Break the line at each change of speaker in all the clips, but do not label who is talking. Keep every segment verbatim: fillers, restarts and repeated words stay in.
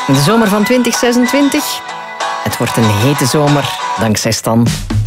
De zomer van twintig zesentwintig. Het wordt een hete zomer, dankzij Stan.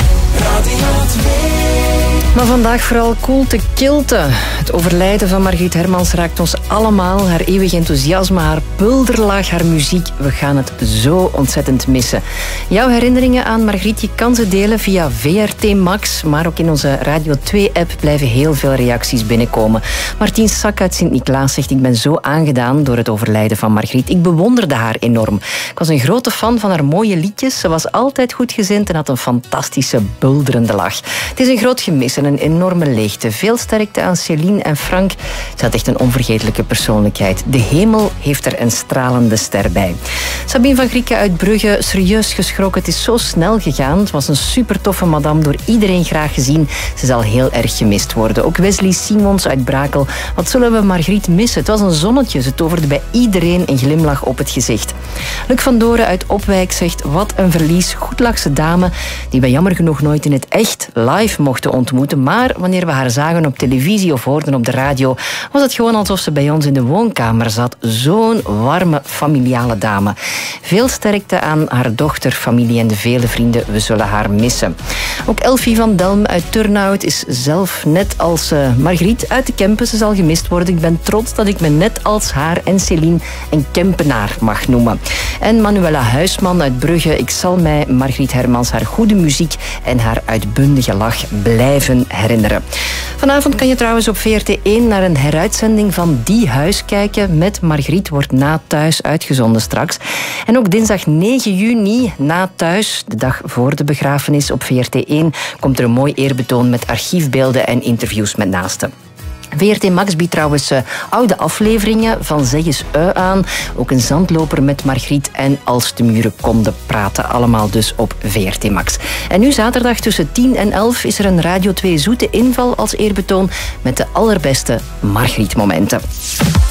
Maar vandaag vooral koel te kilte. Het overlijden van Margriet Hermans raakt ons allemaal. Haar eeuwig enthousiasme, haar bulderlach, haar muziek. We gaan het zo ontzettend missen. Jouw herinneringen aan Margriet, je kan ze delen via V R T Max. Maar ook in onze Radio twee-app blijven heel veel reacties binnenkomen. Martien Sak uit Sint-Niklaas zegt: ik ben zo aangedaan door het overlijden van Margriet. Ik bewonderde haar enorm. Ik was een grote fan van haar mooie liedjes. Ze was altijd goedgezind en had een fantastische bulderende lach. Het is een groot gemis en een enorme leegte. Veel sterkte aan Céline en Frank. Ze had echt een onvergetelijke persoonlijkheid. De hemel heeft er een stralende ster bij. Sabine van Grieken uit Brugge, serieus geschrokken. Het is zo snel gegaan. Het was een super toffe madame, door iedereen graag gezien. Ze zal heel erg gemist worden. Ook Wesley Simons uit Brakel. Wat zullen we Margriet missen? Het was een zonnetje. Ze toverde bij iedereen een glimlach op het gezicht. Luc van Doren uit Opwijk zegt: wat een verlies. Goedlachse dame die we jammer genoeg nooit in het echt live mochten ontmoeten. Maar wanneer we haar zagen op televisie of hoorden op de radio, was het gewoon alsof ze bij ons in de woonkamer zat. Zo'n warme, familiale dame. Veel sterkte aan haar dochter, familie en de vele vrienden. We zullen haar missen. Ook Elfie van Delm uit Turnhout is zelf net als uh, Margriet uit de Kempen. Ze zal gemist worden. Ik ben trots dat ik me net als haar en Céline een Kempenaar mag noemen. En Manuela Huisman uit Brugge. Ik zal mij Margriet Hermans, haar goede muziek en haar uitbundige lach blijven herinneren. Vanavond kan je trouwens op V R T één naar een heruitzending van Die Huis kijken. Met Margriet wordt Na Thuis uitgezonden straks. En ook dinsdag negen juni, Na Thuis, de dag voor de begrafenis, op V R T één, komt er een mooi eerbetoon met archiefbeelden en interviews met naasten. V R T Max biedt trouwens uh, oude afleveringen van Zeg eens Ui aan. Ook een zandloper met Margriet en Als de muren konden praten. Allemaal dus op V R T Max. En nu zaterdag tussen tien en elf is er een Radio twee Zoete Inval als eerbetoon met de allerbeste Margriet-momenten.